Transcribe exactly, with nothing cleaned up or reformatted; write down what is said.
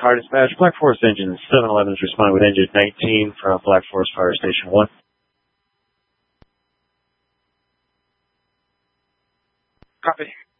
Car dispatch, Black Forest engine seven eleven is responding with engine nineteen from Black Forest Fire Station one. Copy.